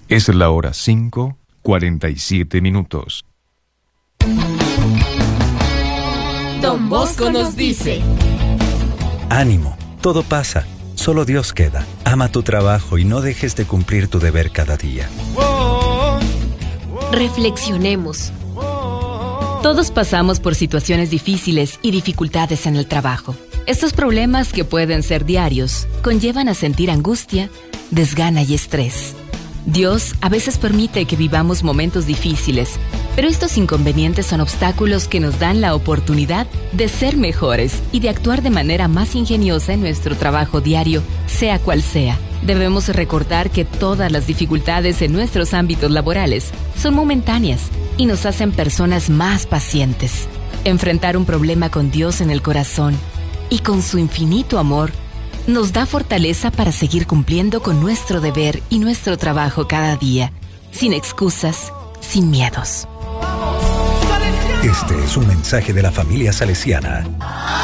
Es la hora 5:47. Don Bosco nos dice: ánimo, todo pasa, solo Dios queda. Ama tu trabajo y no dejes de cumplir tu deber cada día. Reflexionemos. Todos pasamos por situaciones difíciles y dificultades en el trabajo. Estos problemas, que pueden ser diarios, conllevan a sentir angustia, desgana y estrés. Dios a veces permite que vivamos momentos difíciles, pero estos inconvenientes son obstáculos que nos dan la oportunidad de ser mejores y de actuar de manera más ingeniosa en nuestro trabajo diario, sea cual sea. Debemos recordar que todas las dificultades en nuestros ámbitos laborales son momentáneas y nos hacen personas más pacientes. Enfrentar un problema con Dios en el corazón y con su infinito amor nos da fortaleza para seguir cumpliendo con nuestro deber y nuestro trabajo cada día, sin excusas, sin miedos. Este es un mensaje de la familia salesiana.